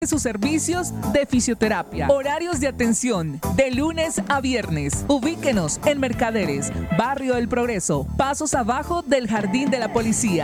sus servicios de fisioterapia. Horarios de atención de lunes a viernes. Ubíquenos en Mercaderes, Barrio del Progreso, pasos abajo del Jardín de la Policía.